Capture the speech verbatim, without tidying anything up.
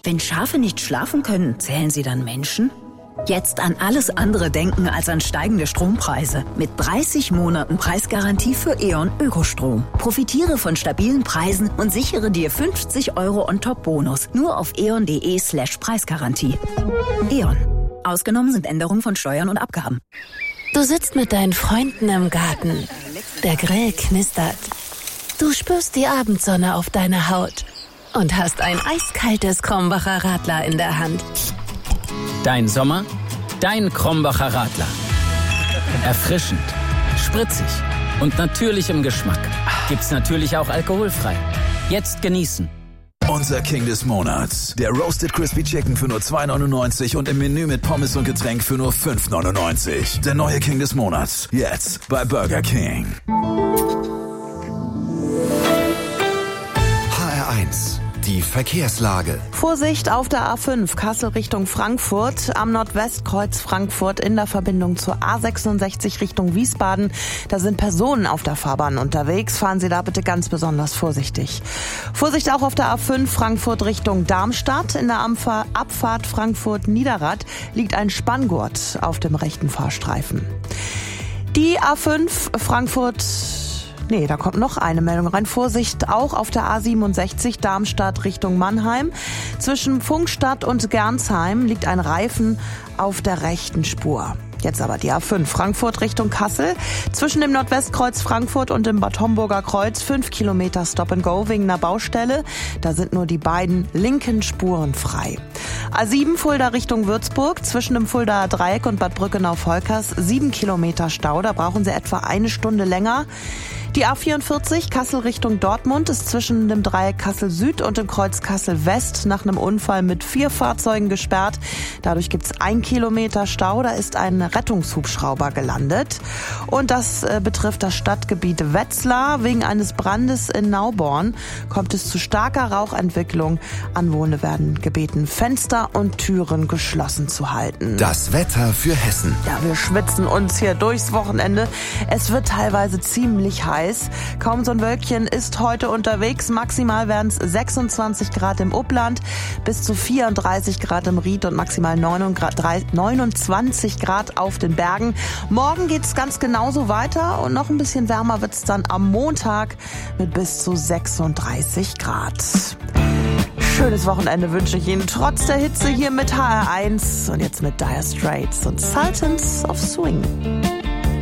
Wenn Schafe nicht schlafen können, zählen sie dann Menschen? Jetzt an alles andere denken als an steigende Strompreise. Mit dreißig Monaten Preisgarantie für E.ON Ökostrom. Profitiere von stabilen Preisen und sichere dir fünfzig Euro on-top-Bonus. Nur auf eon.de slash Preisgarantie. E.ON. Ausgenommen sind Änderungen von Steuern und Abgaben. Du sitzt mit deinen Freunden im Garten. Der Grill knistert. Du spürst die Abendsonne auf deiner Haut und hast ein eiskaltes Krombacher Radler in der Hand. Dein Sommer, dein Krombacher Radler. Erfrischend, spritzig und natürlich im Geschmack. Gibt's natürlich auch alkoholfrei. Jetzt genießen. Unser King des Monats. Der Roasted Crispy Chicken für nur zwei neunundneunzig und im Menü mit Pommes und Getränk für nur fünf neunundneunzig. Der neue King des Monats. Jetzt bei Burger King. H R eins. Die Verkehrslage. Vorsicht auf der A fünf, Kassel Richtung Frankfurt, am Nordwestkreuz Frankfurt in der Verbindung zur A sechsundsechzig Richtung Wiesbaden. Da sind Personen auf der Fahrbahn unterwegs. Fahren Sie da bitte ganz besonders vorsichtig. Vorsicht auch auf der A fünf Frankfurt Richtung Darmstadt. In der Abfahrt Frankfurt-Niederrad liegt ein Spanngurt auf dem rechten Fahrstreifen. Die A fünf Frankfurt... Nee, da kommt noch eine Meldung rein. Vorsicht auch auf der A siebenundsechzig Darmstadt Richtung Mannheim. Zwischen Pfungstadt und Gernsheim liegt ein Reifen auf der rechten Spur. Jetzt aber die A fünf Frankfurt Richtung Kassel. Zwischen dem Nordwestkreuz Frankfurt und dem Bad Homburger Kreuz fünf Kilometer Stop and Go wegen einer Baustelle. Da sind nur die beiden linken Spuren frei. A sieben Fulda Richtung Würzburg. Zwischen dem Fuldaer Dreieck und Bad Brückenau-Volkers sieben Kilometer Stau. Da brauchen Sie etwa eine Stunde länger. Die A vierundvierzig Kassel Richtung Dortmund ist zwischen dem Dreieck Kassel Süd und dem Kreuz Kassel West nach einem Unfall mit vier Fahrzeugen gesperrt. Dadurch gibt es ein Kilometer Stau. Da ist ein Rettungshubschrauber gelandet. Und das äh, betrifft das Stadtgebiet Wetzlar. Wegen eines Brandes in Nauborn kommt es zu starker Rauchentwicklung. Anwohner werden gebeten, Fenster und Türen geschlossen zu halten. Das Wetter für Hessen. Ja, wir schwitzen uns hier durchs Wochenende. Es wird teilweise ziemlich heiß. Kaum so ein Wölkchen ist heute unterwegs. Maximal werden es sechsundzwanzig Grad im Upland, bis zu vierunddreißig Grad im Ried und maximal neunundzwanzig Grad auf den Bergen. Morgen geht es ganz genauso weiter und noch ein bisschen wärmer wird es dann am Montag mit bis zu sechsunddreißig Grad. Schönes Wochenende wünsche ich Ihnen trotz der Hitze hier mit H R eins und jetzt mit Dire Straits und Sultans of Swing.